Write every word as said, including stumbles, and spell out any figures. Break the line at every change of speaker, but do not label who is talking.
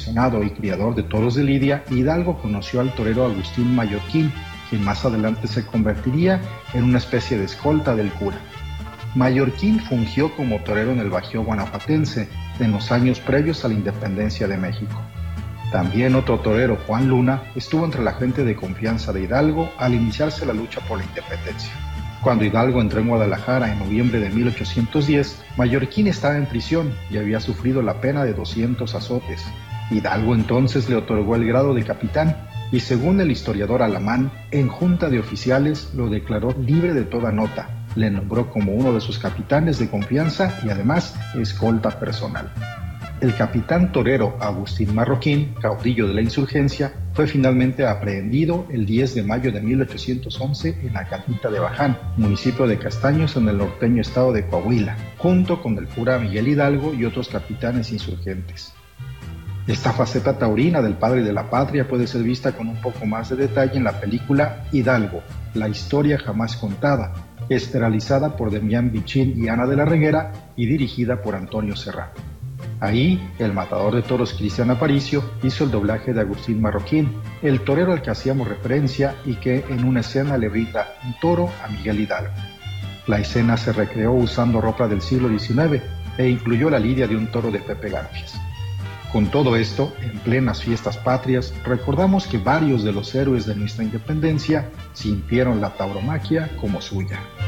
aficionado y criador de toros de lidia, Hidalgo conoció al torero Agustín Mallorquín, quien más adelante se convertiría en una especie de escolta del cura. Mallorquín fungió como torero en el Bajío guanajuatense en los años previos a la independencia de México. También otro torero, Juan Luna, estuvo entre la gente de confianza de Hidalgo al iniciarse la lucha por la independencia. Cuando Hidalgo entró en Guadalajara en noviembre de mil ochocientos diez, Mallorquín estaba en prisión y había sufrido la pena de doscientos azotes. Hidalgo entonces le otorgó el grado de capitán y, según el historiador Alamán, en junta de oficiales lo declaró libre de toda nota, le nombró como uno de sus capitanes de confianza y además escolta personal. El capitán torero Agustín Marroquín, caudillo de la insurgencia, fue finalmente aprehendido el diez de mayo de mil ochocientos once en Acatita de Baján, municipio de Castaños en el norteño estado de Coahuila, junto con el cura Miguel Hidalgo y otros capitanes insurgentes. Esta faceta taurina del padre de la patria puede ser vista con un poco más de detalle en la película Hidalgo, la historia jamás contada, esterilizada por Demián Bichín y Ana de la Reguera y dirigida por Antonio Serrano. Ahí, el matador de toros Cristian Aparicio hizo el doblaje de Agustín Marroquín, el torero al que hacíamos referencia y que en una escena le brinda un toro a Miguel Hidalgo. La escena se recreó usando ropa del siglo diecinueve e incluyó la lidia de un toro de Pepe Garfias. Con todo esto, en plenas fiestas patrias, recordamos que varios de los héroes de nuestra independencia sintieron la tauromaquia como suya.